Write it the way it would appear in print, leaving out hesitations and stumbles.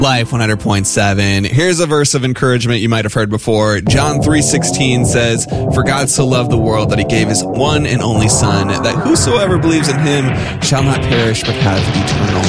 Life 100.7. Here's a verse of encouragement you might have heard before. John 3:16 says, "For God so loved the world that he gave his one and only Son, that whosoever believes in him shall not perish but have eternal